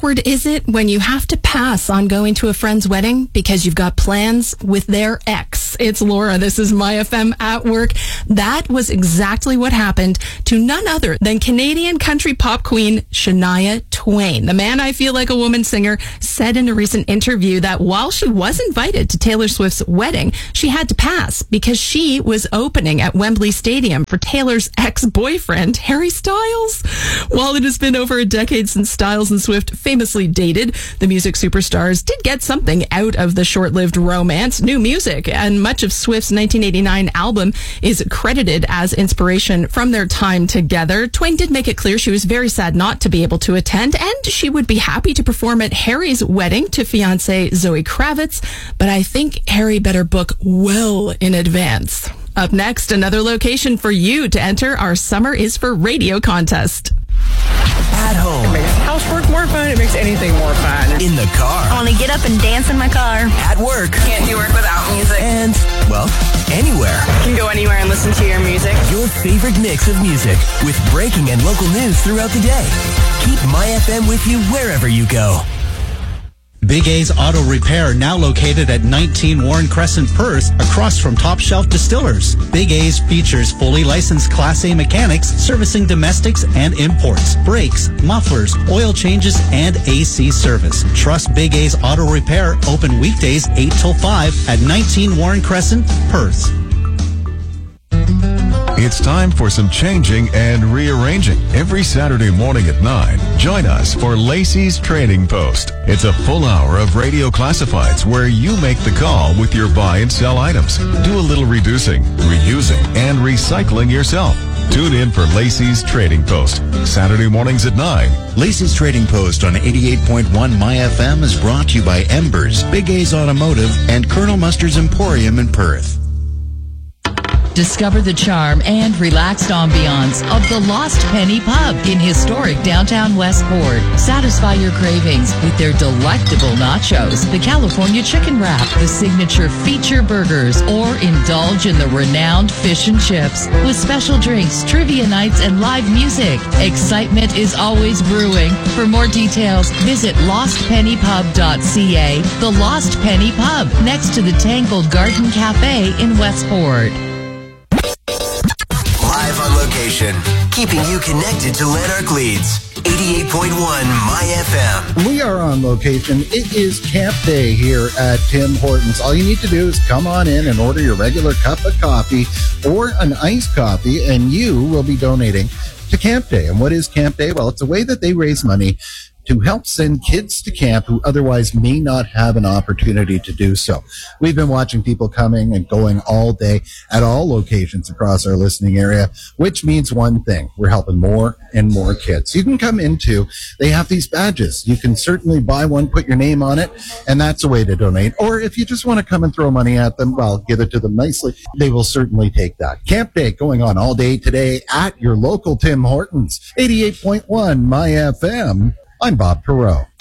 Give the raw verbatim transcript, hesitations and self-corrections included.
awkward is it when you have to pass on going to a friend's wedding because you've got plans with their ex? It's Laura. This is My F M at Work. That was exactly what happened to none other than Canadian country pop queen Shania Twain. The Man I Feel Like a Woman singer said in a recent interview that while she was invited to Taylor Swift's wedding, she had to pass because she was opening at Wembley Stadium for Taylor's ex-boyfriend, Harry Styles. While it has been over a decade since Styles and Swift famously dated, the music superstars did get something out of the short-lived romance, new music, and much of Swift's nineteen eighty-nine album is credited as inspiration from their time together. Twain did make it clear she was very sad not to be able to attend, and she would be happy to perform at Harry's wedding to fiancée Zoe Kravitz, but I think Harry better book well in advance. Up next, another location for you to enter our Summer is for Radio contest. At home. It makes housework more fun. It makes anything more fun. In the car. I want to get up and dance in my car. At work. Can't do work without music. And, well, anywhere. You can go anywhere and listen to your music. Your favorite mix of music with breaking and local news throughout the day. Keep My F M with you wherever you go. Big A's Auto Repair, now located at nineteen Warren Crescent, Perth, across from Top Shelf Distillers. Big A's features fully licensed Class A mechanics servicing domestics and imports, brakes, mufflers, oil changes, and A C service. Trust Big A's Auto Repair, open weekdays eight till five at nineteen Warren Crescent, Perth. It's time for some changing and rearranging. Every Saturday morning at nine, join us for Lacey's Trading Post. It's a full hour of radio classifieds where you make the call with your buy and sell items. Do a little reducing, reusing, and recycling yourself. Tune in for Lacey's Trading Post, Saturday mornings at nine. Lacey's Trading Post on eighty-eight point one My F M is brought to you by Embers, Big A's Automotive, and Colonel Mustard's Emporium in Perth. Discover the charm and relaxed ambiance of the Lost Penny Pub in historic downtown Westport. Satisfy your cravings with their delectable nachos, the California chicken wrap, the signature feature burgers, or indulge in the renowned fish and chips. With special drinks, trivia nights, and live music, excitement is always brewing. For more details, visit lost penny pub dot c a. The Lost Penny Pub, next to the Tangled Garden Cafe in Westport. Live on location, keeping you connected to Lanark Leeds. eighty-eight point one My F M. We are on location. It is Camp Day here at Tim Hortons. All you need to do is come on in and order your regular cup of coffee or an iced coffee, and you will be donating to Camp Day. And what is Camp Day? Well, it's a way that they raise money to help send kids to camp who otherwise may not have an opportunity to do so. We've been watching people coming and going all day at all locations across our listening area, which means one thing: we're helping more and more kids. You can come into, they have these badges. You can certainly buy one, put your name on it, and that's a way to donate. Or if you just want to come and throw money at them, well, give it to them nicely. They will certainly take that. Camp Day going on all day today at your local Tim Hortons. eighty-eight point one My F M. I'm Bob Perot.